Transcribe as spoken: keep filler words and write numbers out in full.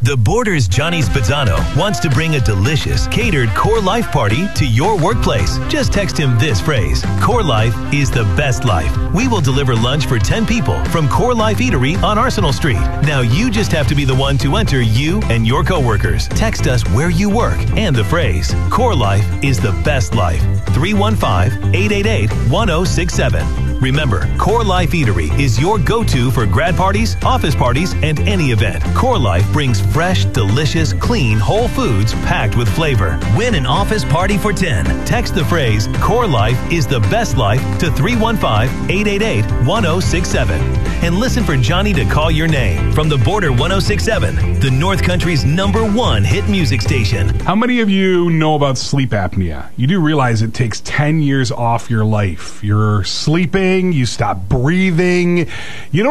The Border's Johnny Spizzano wants to bring a delicious, catered Core Life party to your workplace. Just text him this phrase: Core Life is the best life. We will deliver lunch for ten people from Core Life Eatery on Arsenal Street. Now you just have to be the one to enter you and your coworkers. Text us where you work and the phrase Core Life is the best life. three one five, eight eight eight, one zero six seven. Remember, Core Life Eatery is your go-to for grad parties, office parties, and any event. Core Life brings fresh, delicious, clean, whole foods packed with flavor. Win an office party for ten. Text the phrase Core Life is the best life to three one five, eight eight eight, one zero six seven. And listen for Johnny to call your name from the Border one oh six point seven, the North Country's number one hit music station. How many of you know about sleep apnea? You do realize it takes ten years off your life. You're sleeping, you stop breathing, you don't